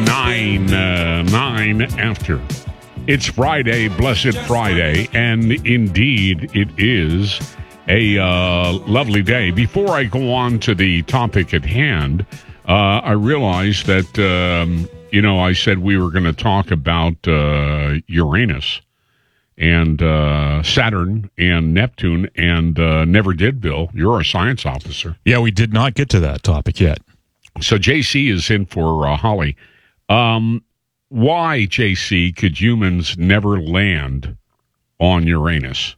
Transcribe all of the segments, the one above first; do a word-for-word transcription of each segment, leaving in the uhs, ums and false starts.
nine, uh, nine after. It's Friday, Blessed Friday, and indeed it is a uh, lovely day. Before I go on to the topic at hand, uh, I realized that, um, you know, I said we were going to talk about uh, Uranus and uh, Saturn and Neptune, and uh, never did, Bill. You're a science officer. Yeah, we did not get to that topic yet. So J C is in for uh, Holly. Um, why, J C, could humans never land on Uranus?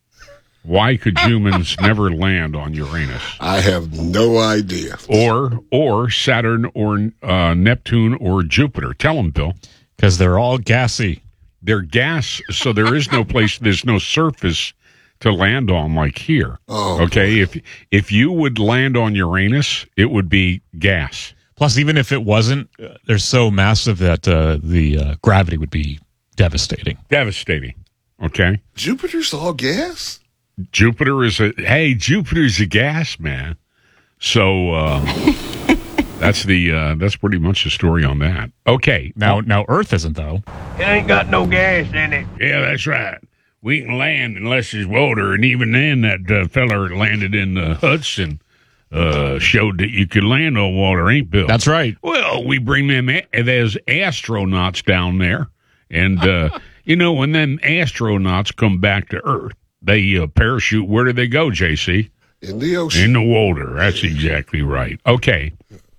Why could humans never land on Uranus? I have no idea. Or or Saturn or uh, Neptune or Jupiter? Tell them, Bill. Because they're all gassy. They're gas, so there is no place, there's no surface to land on like here. Oh, okay, boy. if if you would land on Uranus, it would be gas. Plus, even if it wasn't, uh, they're so massive that uh, the uh, gravity would be devastating. Devastating. Okay? Jupiter's all gas? Jupiter is a, hey, Jupiter's a gas, man. So, uh, that's the, uh, that's pretty much the story on that. Okay. Now, well, now Earth isn't, though. It ain't got no gas in it. Yeah, that's right. We can land unless there's water, and even then, that uh, feller landed in the Hudson uh, showed that you could land on water, ain't Bill? That's right. Well, we bring them, a- there's astronauts down there, and, uh, you know, when them astronauts come back to Earth, they uh, parachute. Where do they go, J C? In the ocean. In the water. That's exactly right. Okay.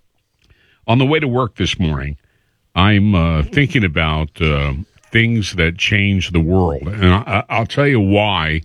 On the way to work this morning, I'm uh, thinking about uh, things that change the world, and I, I'll tell you why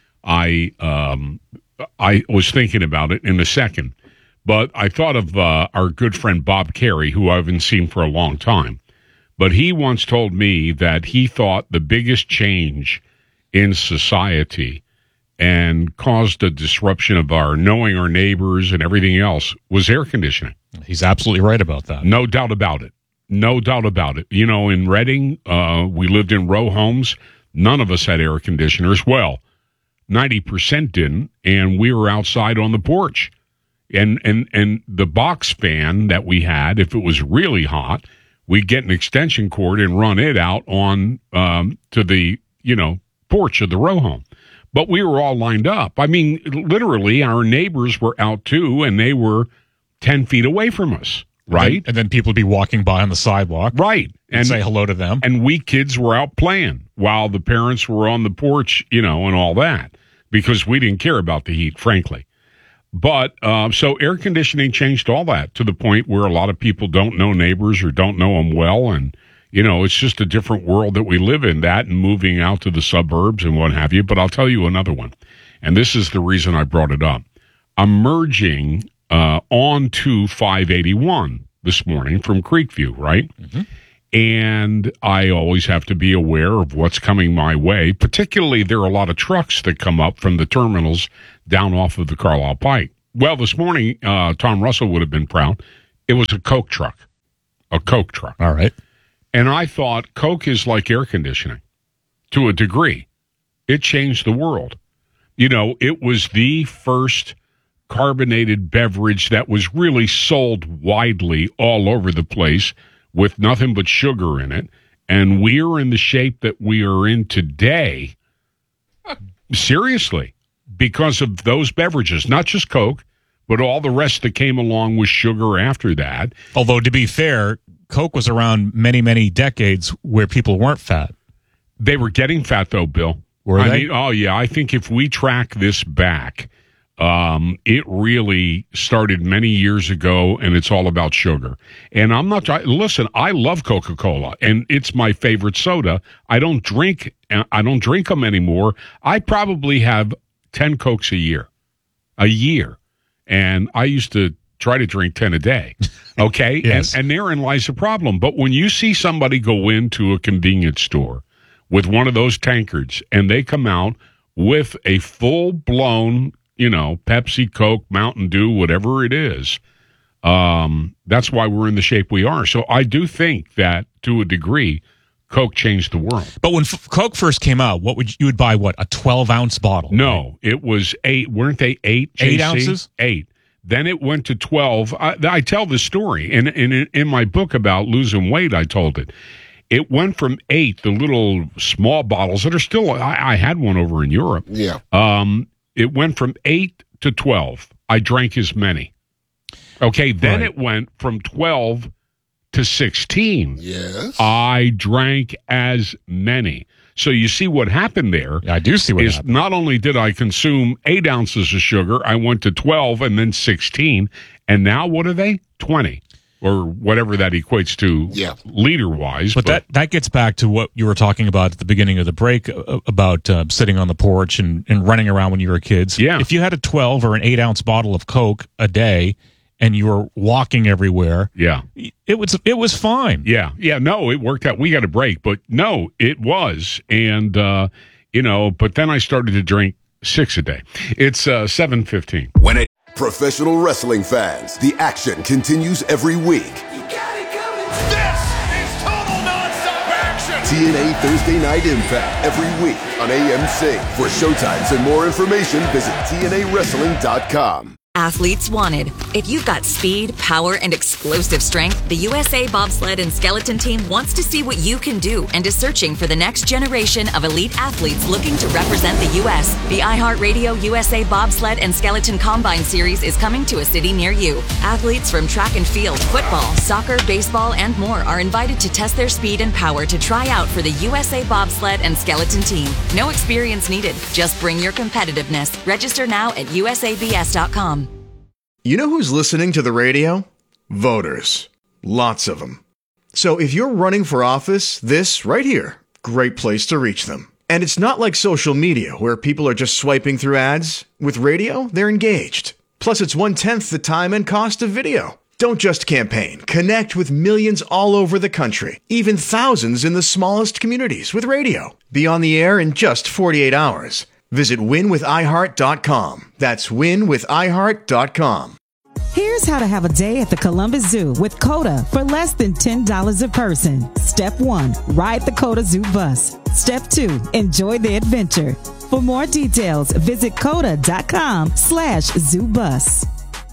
I um, I was thinking about it in a second. But I thought of uh, our good friend Bob Carey, who I haven't seen for a long time. But he once told me that he thought the biggest change in society and caused a disruption of our knowing our neighbors and everything else was air conditioning. He's absolutely right about that. No doubt about it. No doubt about it. You know, in Reading, uh, we lived in row homes. None of us had air conditioners. Well, ninety percent didn't, and we were outside on the porch. And, and, and the box fan that we had, if it was really hot, we'd get an extension cord and run it out on um, to the, you know, porch of the row home. But we were all lined up. I mean, literally, our neighbors were out too, and they were ten feet away from us, right? And then, and then people would be walking by on the sidewalk. Right. And, and say hello to them. And we kids were out playing while the parents were on the porch, you know, and all that, because we didn't care about the heat, frankly. But uh, so air conditioning changed all that to the point where a lot of people don't know neighbors or don't know them well, and you know, it's just a different world that we live in, that and moving out to the suburbs and what have you. But I'll tell you another one, and this is the reason I brought it up. I'm merging uh, onto five eighty-one this morning from Creekview, right? Mm-hmm. And I always have to be aware of what's coming my way. Particularly, there are a lot of trucks that come up from the terminals down off of the Carlisle Pike. Well, this morning, uh, Tom Russell would have been proud. It was a Coke truck, a Coke truck. All right. And I thought Coke is like air conditioning to a degree. It changed the world. You know, it was the first carbonated beverage that was really sold widely all over the place with nothing but sugar in it. And we're in the shape that we are in today, seriously, because of those beverages, not just Coke, but all the rest that came along with sugar after that. Although, to be fair, Coke was around many, many decades where people weren't fat. They were getting fat, though, Bill. Were I they? Mean, oh, yeah. I think if we track this back, um, it really started many years ago, and it's all about sugar. And I'm not – listen, I love Coca-Cola, and it's my favorite soda. I don't drink – I don't drink them anymore. I probably have ten Cokes a year. A year. And I used to – try to drink ten a day, okay? Yes. and, and therein lies the problem. But when you see somebody go into a convenience store with one of those tankards and they come out with a full-blown, you know, Pepsi, Coke, Mountain Dew, whatever it is, um, that's why we're in the shape we are. So I do think that, to a degree, Coke changed the world. But when F- Coke first came out, what would you, you would buy? What, a twelve ounce bottle? No, right? It was eight. Weren't they eight? Eight J C? ounces? Eight. Then it went to twelve. I, I tell the story. And in, in, in my book about losing weight, I told it. It went from eight, the little small bottles that are still, I, I had one over in Europe. Yeah. Um, it went from eight to twelve. I drank as many. Okay, then Right. it went from twelve to sixteen. Yes. I drank as many. So you see what happened there. I do see what is happened. not only did I consume eight ounces of sugar, I went to twelve and then sixteen. And now what are they? twenty. Or whatever that equates to Yeah. liter-wise. But, that, that gets back to what you were talking about at the beginning of the break uh, about uh, sitting on the porch and, and running around when you were kids. Yeah. If you had a twelve or an eight ounce bottle of Coke a day and you were walking everywhere, Yeah. it was it was fine. Yeah. Yeah. No, it worked out. We got a break, but no, it was. And, uh, you know, but then I started to drink six a day. It's uh, seven fifteen. When it professional wrestling fans, the action continues every week. This is total nonstop action. T N A Thursday Night Impact every week on A M C. For showtimes and more information, visit T N A wrestling dot com. Athletes wanted. If you've got speed, power, and explosive strength, the U S A Bobsled and Skeleton Team wants to see what you can do and is searching for the next generation of elite athletes looking to represent the U S. The iHeartRadio U S A Bobsled and Skeleton Combine Series is coming to a city near you. Athletes from track and field, football, soccer, baseball, and more are invited to test their speed and power to try out for the U S A Bobsled and Skeleton Team. No experience needed. Just bring your competitiveness. Register now at U S A B S dot com. You know who's listening to the radio? Voters. Lots of them. So if you're running for office, this right here, great place to reach them. And it's not like social media where people are just swiping through ads. With radio, they're engaged. Plus, it's one-tenth the time and cost of video. Don't just campaign. Connect with millions all over the country, even thousands in the smallest communities with radio. Be on the air in just forty-eight hours. Visit win with i heart dot com. That's win with i heart dot com. Here's how to have a day at the Columbus Zoo with COTA for less than ten dollars a person. Step one, ride the COTA Zoo bus. Step two, enjoy the adventure. For more details, visit COTA dot com slash zoo bus.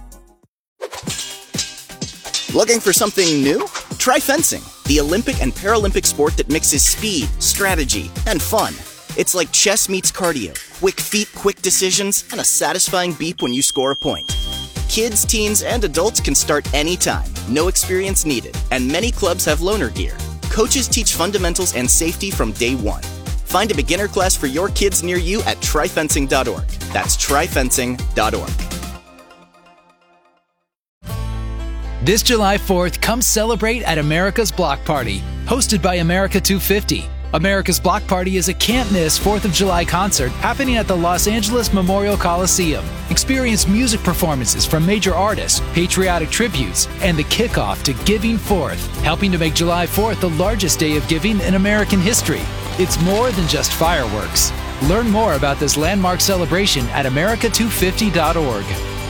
Looking for something new? Try fencing, the Olympic and Paralympic sport that mixes speed, strategy, and fun. It's like chess meets cardio, quick feet, quick decisions, and a satisfying beep when you score a point. Kids, teens, and adults can start anytime, no experience needed, and many clubs have loaner gear. Coaches teach fundamentals and safety from day one. Find a beginner class for your kids near you at try fencing dot org. That's try fencing dot org. This July fourth, come celebrate at America's Block Party, hosted by America two fifty. America's Block Party is a can't-miss fourth of July concert happening at the Los Angeles Memorial Coliseum. Experience music performances from major artists, patriotic tributes, and the kickoff to Giving Fourth, helping to make July fourth the largest day of giving in American history. It's more than just fireworks. Learn more about this landmark celebration at America two fifty dot org.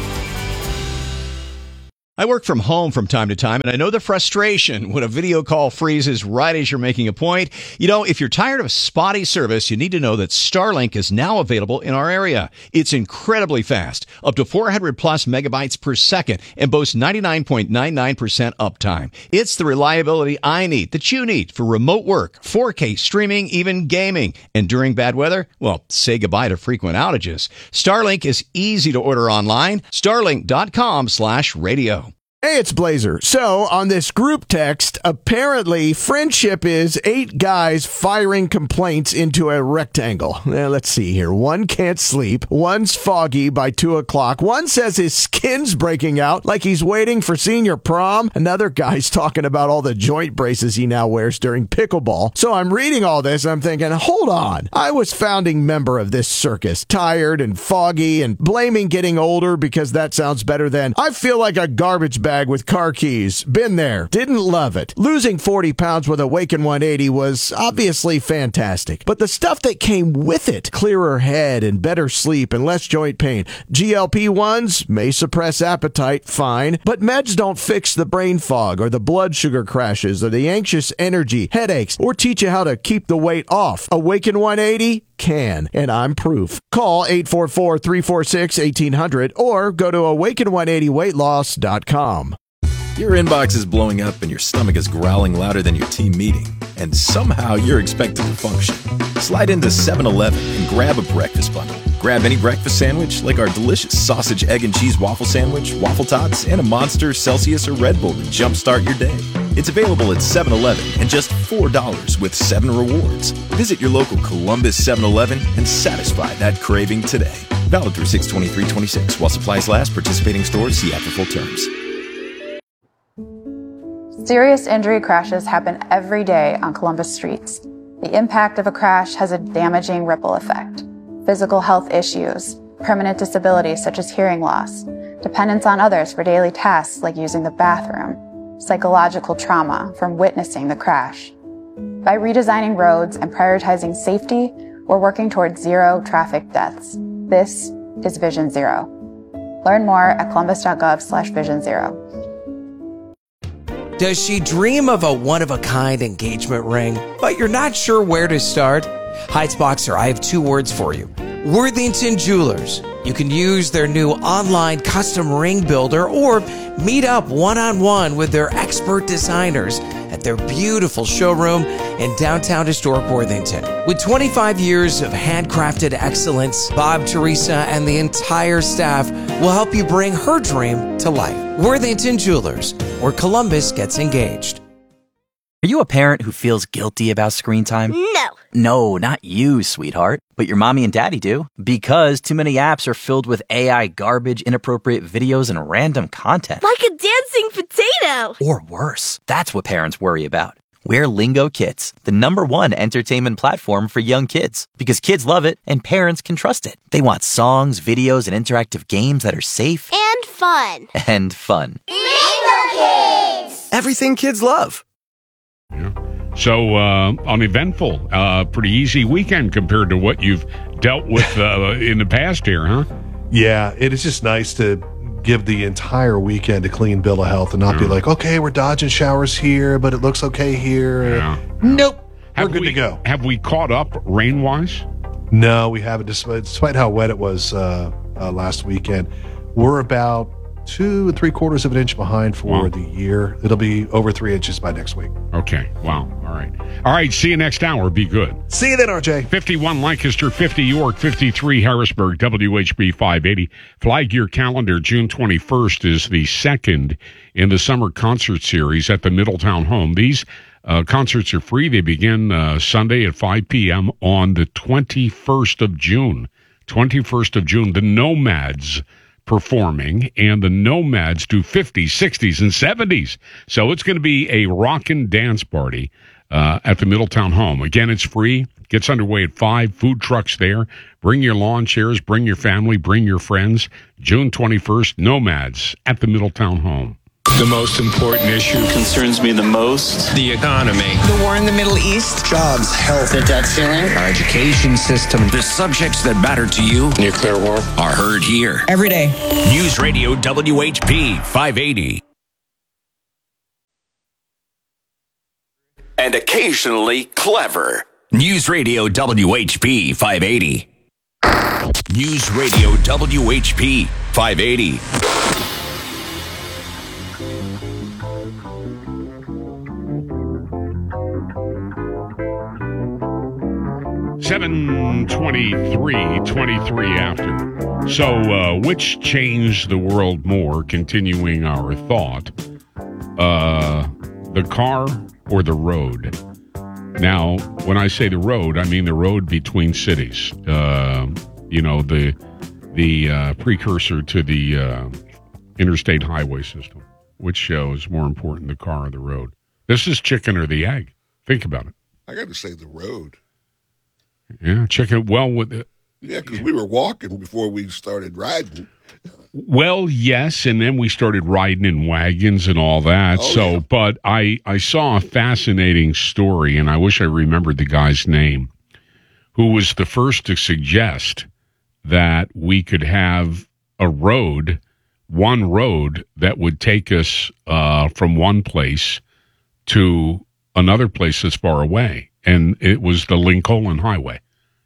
I work from home from time to time, and I know the frustration when a video call freezes right as you're making a point. You know, if you're tired of spotty service, you need to know that Starlink is now available in our area. It's incredibly fast, up to four hundred plus megabytes per second, and boasts ninety-nine point nine nine percent uptime. It's the reliability I need, that you need, for remote work, four K streaming, even gaming. And during bad weather, well, say goodbye to frequent outages. Starlink is easy to order online. Starlink dot com slash radio. Hey, it's Blazer. So, on this group text, apparently friendship is eight guys firing complaints into a rectangle. Now, let's see here. One can't sleep. One's foggy by two o'clock. One says his skin's breaking out like he's waiting for senior prom. Another guy's talking about all the joint braces he now wears during pickleball. So, I'm reading all this and I'm thinking, hold on. I was founding member of this circus, tired and foggy and blaming getting older because that sounds better than I feel like a garbage bag with car keys. Been there. Didn't love it. Losing forty pounds with Awaken one eighty was obviously fantastic. But the stuff that came with it, clearer head and better sleep and less joint pain. G L P ones may suppress appetite, fine. But meds don't fix the brain fog or the blood sugar crashes or the anxious energy, headaches, or teach you how to keep the weight off. Awaken one eighty can, and I'm proof. Call eight four four, three four six, one eight hundred or go to awaken one eighty weight loss dot com. Your inbox is blowing up and your stomach is growling louder than your team meeting, and somehow you're expected to function. Slide into seven eleven and grab a breakfast bundle. Grab any breakfast sandwich like our delicious sausage, egg, and cheese waffle sandwich, waffle tots, and a Monster, Celsius, or Red Bull to jumpstart your day. It's available at seven eleven and just four dollars with seven rewards. Visit your local Columbus seven eleven and satisfy that craving today. Valid through six twenty-three twenty-six while supplies last. Participating stores, see after full terms. Serious injury crashes happen every day on Columbus streets. The impact of a crash has a damaging ripple effect. Physical health issues, permanent disabilities such as hearing loss, dependence on others for daily tasks like using the bathroom, psychological trauma from witnessing the crash. By redesigning roads and prioritizing safety, we're working towards zero traffic deaths. This is Vision Zero. Learn more at columbus.gov slash vision zero. Does she dream of a one-of-a-kind engagement ring, but you're not sure where to start? Heights Boxer, I have two words for you. Worthington Jewelers. You can use their new online custom ring builder or meet up one-on-one with their expert designers at their beautiful showroom in downtown historic Worthington. With twenty-five years of handcrafted excellence, Bob, Teresa, and the entire staff will help you bring her dream to life. Worthington Jewelers, where Columbus gets engaged. Are you a parent who feels guilty about screen time? No. No, not you, sweetheart. But your mommy and daddy do. Because too many apps are filled with A I garbage, inappropriate videos, and random content. Like a dancing potato. Or worse. That's what parents worry about. We're Lingo Kids, the number one entertainment platform for young kids. Because kids love it and parents can trust it. They want songs, videos, and interactive games that are safe. And fun. And fun. Lingo Kids! Everything kids love. Yeah. So, uh, uneventful, uh, pretty easy weekend compared to what you've dealt with uh, in the past here, huh? Yeah, it is just nice to give the entire weekend a clean bill of health and not yeah. be like, okay, we're dodging showers here, but it looks okay here. Yeah. Nope, have we're good we, to go. Have we caught up rain-wise? No, we haven't, despite, despite how wet it was uh, uh, last weekend. We're about two and three quarters of an inch behind for wow. the year. It'll be over three inches by next week. Okay. Wow. All right. All right. See you next hour. Be good. See you then, R J. fifty-one Lancaster, fifty York, fifty-three Harrisburg, W H B five eighty. Flag Gear calendar, June twenty-first is the second in the summer concert series at the Middletown home. These uh, concerts are free. They begin uh, Sunday at five p.m. on the twenty-first of June. twenty-first of June. The Nomads performing, and the Nomads do fifties, sixties, and seventies. So it's going to be a rockin' dance party uh, at the Middletown home. Again, it's free. Gets underway at five. Food trucks there. Bring your lawn chairs. Bring your family. Bring your friends. June twenty-first, Nomads at the Middletown home. The most important issue concerns me the most, the economy. The war in the Middle East. Jobs, health, the debt ceiling, our education system. The subjects that matter to you, nuclear war, are heard here. Every day. News Radio W H P five eighty. And occasionally clever. News Radio W H P five eighty. News Radio W H P five eighty. seven twenty-three, twenty-three after. So, uh, which changed the world more, continuing our thought? Uh, the car or the road? Now, when I say the road, I mean the road between cities. Uh, you know, the the uh, precursor to the uh, interstate highway system. Which show is more important, the car or the road? This is chicken or the egg. Think about it. I got to say the road. Yeah, chicken. Well, with it. Yeah, because we were walking before we started riding. Well, yes, and then we started riding in wagons and all that. Oh, so, yeah. But I, I saw a fascinating story, and I wish I remembered the guy's name, who was the first to suggest that we could have a road, one road that would take us uh, from one place to another place that's far away. And it was the Lincoln Highway.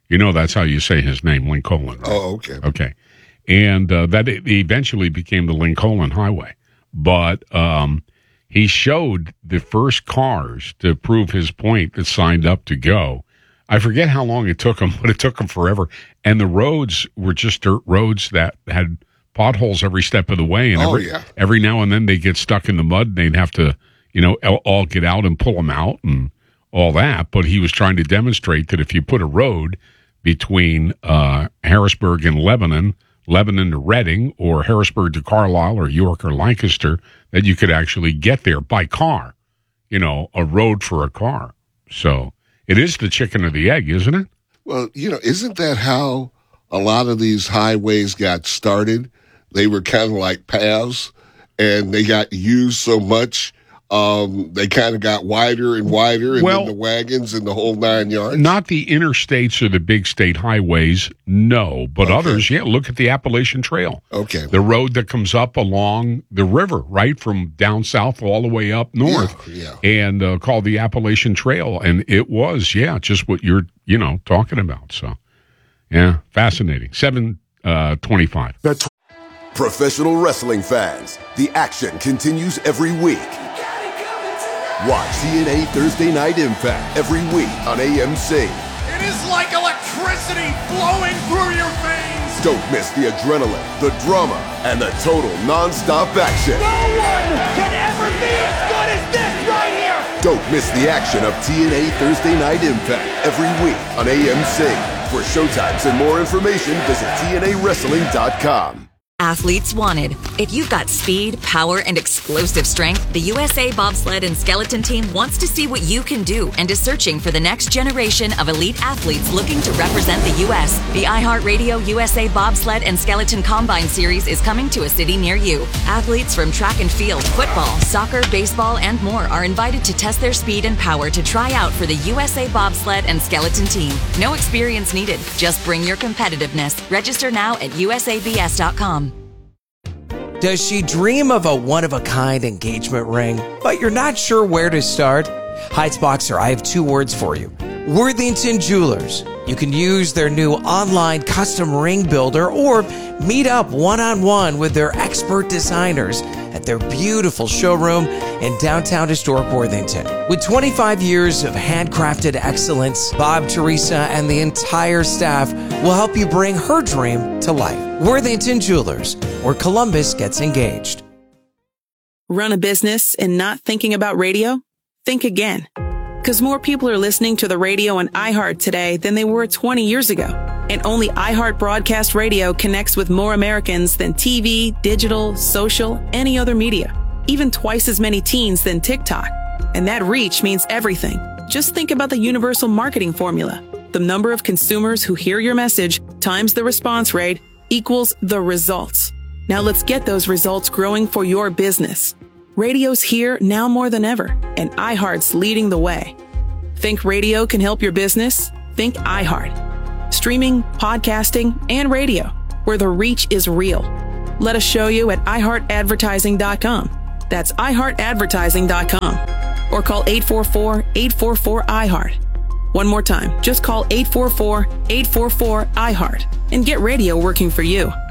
You know that's how you say his name, Lincoln. Right? Oh, okay. Okay. And uh, that eventually became the Lincoln Highway. But um, he showed the first cars to prove his point that signed up to go. I forget how long it took him, but it took him forever. And the roads were just dirt roads that had potholes every step of the way. And oh, every, yeah. every now and then they get stuck in the mud and they'd have to, you know, all get out and pull them out and all that. But he was trying to demonstrate that if you put a road between uh, Harrisburg and Lebanon, Lebanon to Reading, or Harrisburg to Carlisle, or York or Lancaster, that you could actually get there by car, you know, a road for a car. So it is the chicken or the egg, isn't it? Well, you know, isn't that how a lot of these highways got started? They were kind of like paths, and they got used so much, um, they kind of got wider and wider, and well, then the wagons and the whole nine yards. Not the interstates or the big state highways, no, but okay. others, yeah. Look at the Appalachian Trail. Okay. The road that comes up along the river, right, from down south all the way up north, yeah, yeah. and uh, called the Appalachian Trail. And it was, yeah, just what you're, you know, talking about. So, yeah, fascinating. seven twenty-five. That's Professional wrestling fans, the action continues every week. Watch T N A Thursday Night Impact every week on A M C. It is like electricity flowing through your veins. Don't miss the adrenaline, the drama, and the total non-stop action. No one can ever be as good as this right here. Don't miss the action of T N A Thursday Night Impact every week on A M C. For showtimes and more information, visit T N A wrestling dot com. Athletes wanted. If you've got speed, power, and explosive strength, the U S A Bobsled and Skeleton Team wants to see what you can do and is searching for the next generation of elite athletes looking to represent the U S The iHeartRadio U S A Bobsled and Skeleton Combine Series is coming to a city near you. Athletes from track and field, football, soccer, baseball, and more are invited to test their speed and power to try out for the U S A Bobsled and Skeleton Team. No experience needed. Just bring your competitiveness. Register now at U S A B S dot com. Does she dream of a one-of-a-kind engagement ring, but you're not sure where to start? Heights Boxer, I have two words for you. Worthington Jewelers. You can use their new online custom ring builder or meet up one-on-one with their expert designers at their beautiful showroom in downtown historic Worthington. With twenty-five years of handcrafted excellence, Bob, Teresa, and the entire staff will help you bring her dream to life. Worthington Jewelers, where Columbus gets engaged. Run a business and not thinking about radio? Think again. Because more people are listening to the radio on iHeart today than they were twenty years ago. And only iHeart Broadcast Radio connects with more Americans than T V, digital, social, any other media. Even twice as many teens than TikTok. And that reach means everything. Just think about the universal marketing formula. The number of consumers who hear your message times the response rate equals the results. Now let's get those results growing for your business. Radio's here now more than ever, and iHeart's leading the way. Think radio can help your business? Think iHeart. Streaming, podcasting, and radio, where the reach is real. Let us show you at i heart advertising dot com. That's i heart advertising dot com. Or call eight four four, eight four four, I heart. One more time, just call eight four four, eight four four, I heart and get radio working for you.